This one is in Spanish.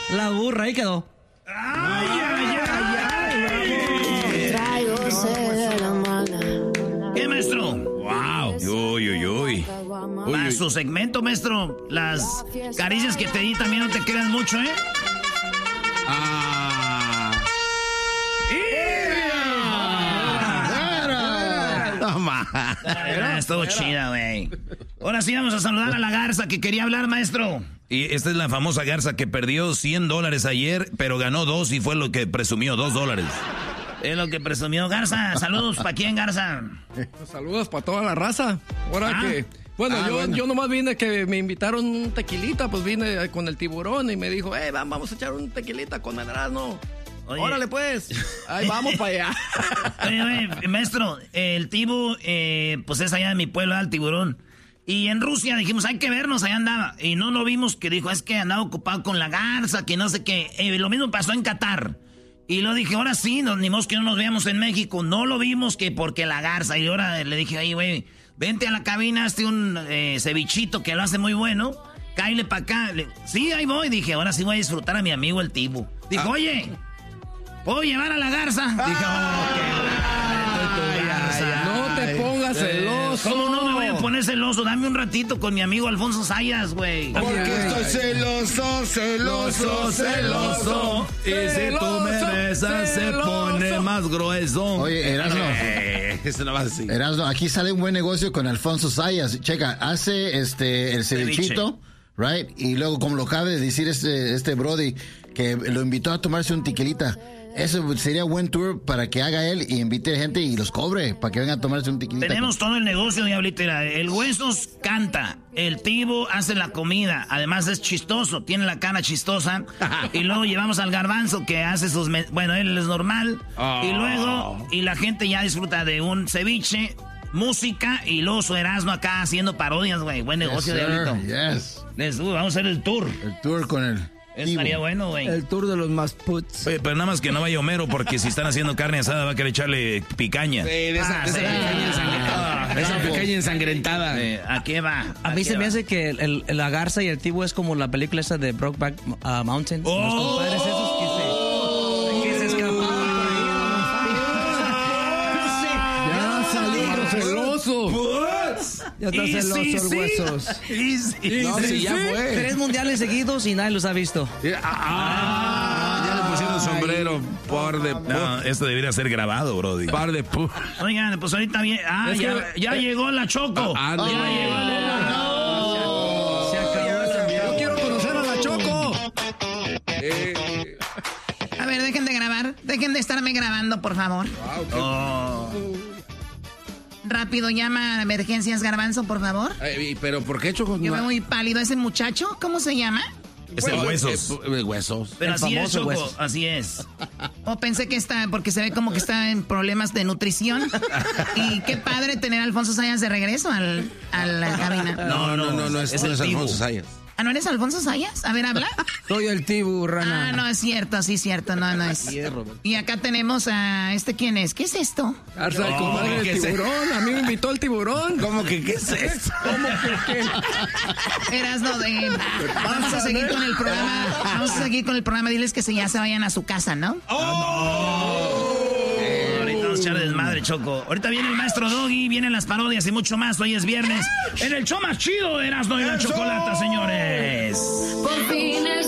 La burra, ahí quedó. ¡Ay, ay, ay! ¿Qué, maestro? ¡Wow! Uy, uy, uy. Para su segmento, maestro, las caricias que te di también no te quedan mucho, ¿eh? Estuvo chida, güey. Ahora sí vamos a saludar a la garza que quería hablar, maestro. Y esta es la famosa garza que perdió $100 ayer, pero ganó 2 y fue lo que presumió, $2. Es lo que presumió Garza. Saludos, ¿para quién, Garza? Saludos para toda la raza. Ahora que... Bueno, yo nomás vine que me invitaron un tequilita, pues vine con el tiburón y me dijo, vamos a echar un tequilita con el Erasmo. Órale, pues. Ahí vamos para allá. Oye, maestro, el tibu, pues es allá de mi pueblo, el tiburón. Y en Rusia dijimos, hay que vernos, allá andaba. Y no lo vimos, que dijo, es que andaba ocupado con la garza, que no sé qué. Lo mismo pasó en Qatar. Y lo dije, ahora sí, ni modo que no nos veamos en México. No lo vimos que porque la garza. Y ahora le dije, güey, vente a la cabina, hazte un cevichito que lo hace muy bueno. Cáile para acá. Sí, ahí voy. Dije, ahora sí voy a disfrutar a mi amigo el tibu. Dijo, oye, ¿puedo llevar a la garza? Dije, no te pongas celoso. ¿Cómo no me voy a poner celoso? Dame un ratito con mi amigo Alfonso Sayas, güey. Porque estoy celoso. Y si tú me besas se pone más grueso. Oye, Erasmo. Eso no va así. Erasmo, aquí sale un buen negocio con Alfonso Sayas. Checa, hace el cevichito, right? Y luego, como lo acaba de decir este Brody, que lo invitó a tomarse un tequilita. Eso sería buen tour para que haga él y invite gente y los cobre para que vengan a tomarse un tequilita. Tenemos todo el negocio, diablito. El Huesos canta, el Tibu hace la comida, además es chistoso, tiene la cara chistosa. Y luego llevamos al Garbanzo que hace sus... Bueno, él es normal. Y luego, y la gente ya disfruta de un ceviche, música y luego su Erasmo acá haciendo parodias, güey. Buen negocio, diablito. Yes. Vamos a hacer el tour. El tour con el... Estaría bueno, güey. El tour de los más puts. Oye, pero nada más que no vaya Homero, porque si están haciendo carne asada va a querer echarle picaña. Sí, de esa picaña ensangrentada. Esa picaña ensangrentada. ¿A qué va? A mí se me hace que la garza y el tibu es como la película esa de Brokeback Mountain. Los compadres esos que se escapaban por ahí. Ya salieron celosos. Ya está celoso el Huesos. No, sí, ya fue. 3 mundiales seguidos y nadie los ha visto. Ya le pusieron sombrero. No, esto debería ser grabado, brody. Oigan, pues ahorita bien. Ya llegó la Choco. Ya llegó Se acabó. Yo quiero conocer a la Choco. A ver, dejen de grabar. Dejen de estarme grabando, por favor. Rápido, llama a emergencias, Garbanzo, por favor. ¿Pero por qué, Choco? Yo veo muy pálido. ¿Ese muchacho? ¿Cómo se llama? Es el Huesos. Huesos. Pero El así es, famoso Choco. Huesos. Así es. O pensé que está, porque se ve como que está en problemas de nutrición. Y qué padre tener a Alfonso Sayas de regreso a la cabina. No es Alfonso Sayas. ¿Ah, no eres Alfonso Sayas? A ver, habla. Soy el Tibu, rana. Ah, no, es cierto, sí, cierto, no es. Y acá tenemos a ¿quién es? ¿Qué es esto? Garza, el compadre del tiburón. A mí me invitó el tiburón. ¿Cómo que qué es eso? ¿Cómo que qué? Vamos a seguir con el programa. Vamos a seguir con el programa. Diles que ya se vayan a su casa, ¿no? Ahorita vamos a echar desmadre, Choco. Ahorita viene el maestro Doggy, vienen las parodias y mucho más. Hoy es viernes. En el show más chido de Erasmo y la Chocolata, señores. Por fin